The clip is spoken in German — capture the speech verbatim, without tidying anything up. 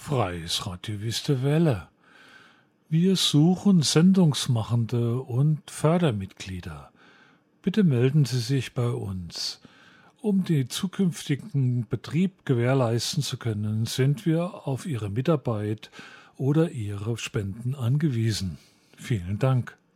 Freies Radio Wüste Welle. Wir suchen Sendungsmachende und Fördermitglieder. Bitte melden Sie sich bei uns. Um den zukünftigen Betrieb gewährleisten zu können, sind wir auf Ihre Mitarbeit oder Ihre Spenden angewiesen. Vielen Dank.